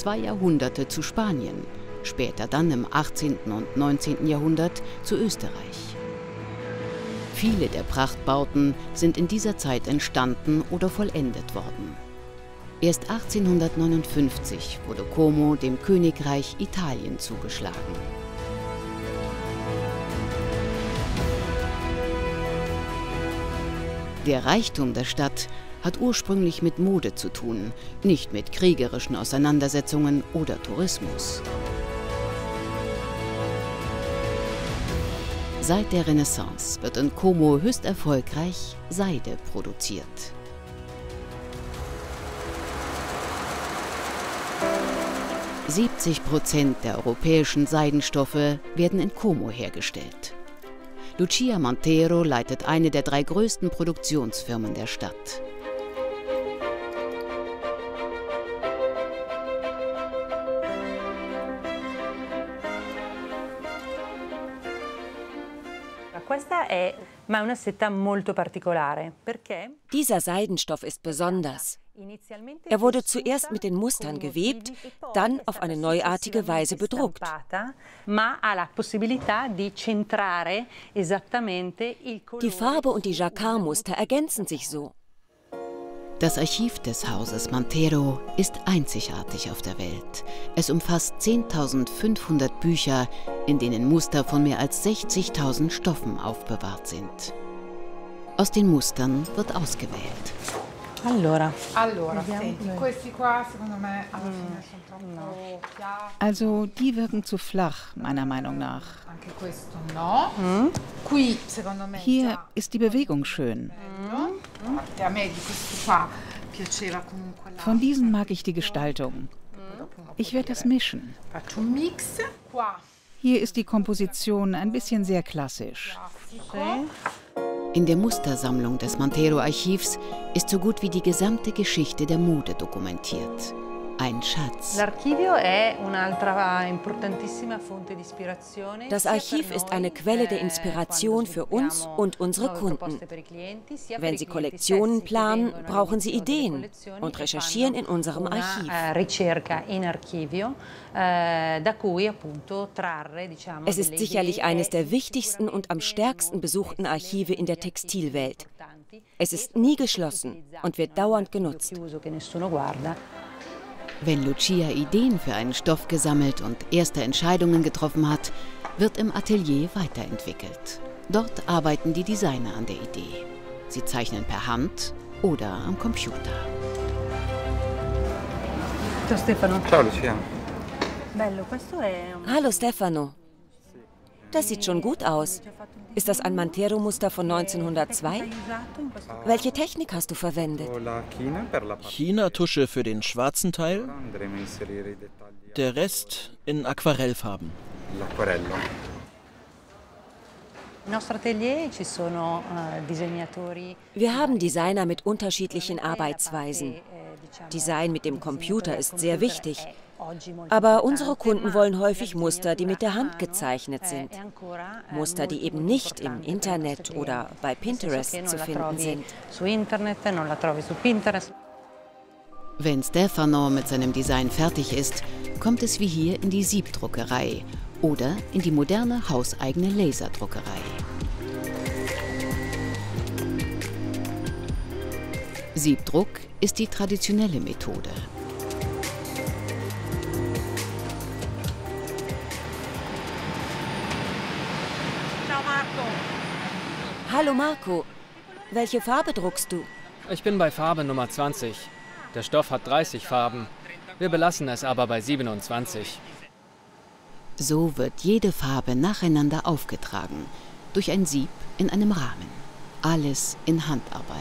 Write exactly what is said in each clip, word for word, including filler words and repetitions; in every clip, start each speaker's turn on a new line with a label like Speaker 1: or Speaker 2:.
Speaker 1: zwei Jahrhunderte zu Spanien, später dann im achtzehnten und neunzehnten Jahrhundert zu Österreich. Viele der Prachtbauten sind in dieser Zeit entstanden oder vollendet worden. Erst achtzehnhundertneunundfünfzig wurde Como dem Königreich Italien zugeschlagen. Der Reichtum der Stadt hat ursprünglich mit Mode zu tun, nicht mit kriegerischen Auseinandersetzungen oder Tourismus. Seit der Renaissance wird in Como höchst erfolgreich Seide produziert. siebzig Prozent der europäischen Seidenstoffe werden in Como hergestellt. Lucia Montero leitet eine der drei größten Produktionsfirmen der Stadt.
Speaker 2: Dieser Seidenstoff ist besonders. Er wurde zuerst mit den Mustern gewebt, dann auf eine neuartige Weise bedruckt. Die Farbe und die Jacquard-Muster ergänzen sich so.
Speaker 1: Das Archiv des Hauses Montero ist einzigartig auf der Welt. Es umfasst zehntausendfünfhundert Bücher, in denen Muster von mehr als sechzigtausend Stoffen aufbewahrt sind. Aus den Mustern wird ausgewählt.
Speaker 3: Allora.
Speaker 4: Also die wirken zu flach, meiner Meinung nach. Hier ist die Bewegung schön. Von diesen mag ich die Gestaltung. Ich werde das mischen. Hier ist die Komposition ein bisschen sehr klassisch.
Speaker 1: In der Mustersammlung des Montero-Archivs ist so gut wie die gesamte Geschichte der Mode dokumentiert. Ein Schatz.
Speaker 2: Das Archiv ist eine Quelle der Inspiration für uns und unsere Kunden. Wenn sie Kollektionen planen, brauchen sie Ideen und recherchieren in unserem Archiv. Es ist sicherlich eines der wichtigsten und am stärksten besuchten Archive in der Textilwelt. Es ist nie geschlossen und wird dauernd genutzt.
Speaker 1: Wenn Lucia Ideen für einen Stoff gesammelt und erste Entscheidungen getroffen hat, wird im Atelier weiterentwickelt. Dort arbeiten die Designer an der Idee. Sie zeichnen per Hand oder am Computer.
Speaker 3: Ciao Stefano.
Speaker 5: Ciao Lucia.
Speaker 2: Hallo Stefano. Das sieht schon gut aus. Ist das ein Montero-Muster von neunzehnhundertzwei? Welche Technik hast du verwendet?
Speaker 6: China-Tusche für den schwarzen Teil, der Rest in Aquarellfarben.
Speaker 2: Wir haben Designer mit unterschiedlichen Arbeitsweisen. Design mit dem Computer ist sehr wichtig. Aber unsere Kunden wollen häufig Muster, die mit der Hand gezeichnet sind. Muster, die eben nicht im Internet oder bei Pinterest zu finden sind.
Speaker 1: Wenn Stefano mit seinem Design fertig ist, kommt es wie hier in die Siebdruckerei oder in die moderne hauseigene Laserdruckerei. Siebdruck ist die traditionelle Methode.
Speaker 2: Hallo Marco, welche Farbe druckst du?
Speaker 7: Ich bin bei Farbe Nummer zwanzig. Der Stoff hat dreißig Farben. Wir belassen es aber bei siebenundzwanzig.
Speaker 1: So wird jede Farbe nacheinander aufgetragen, durch ein Sieb in einem Rahmen. Alles in Handarbeit.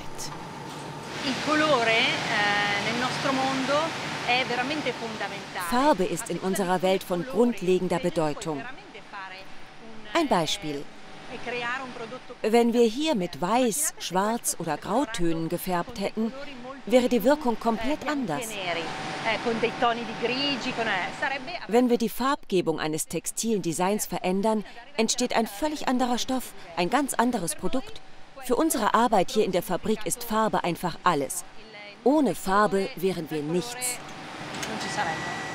Speaker 2: Farbe ist in unserer Welt von grundlegender Bedeutung. Ein Beispiel. Wenn wir hier mit Weiß, Schwarz oder Grautönen gefärbt hätten, wäre die Wirkung komplett anders. Wenn wir die Farbgebung eines textilen Designs verändern, entsteht ein völlig anderer Stoff, ein ganz anderes Produkt. Für unsere Arbeit hier in der Fabrik ist Farbe einfach alles. Ohne Farbe wären wir nichts.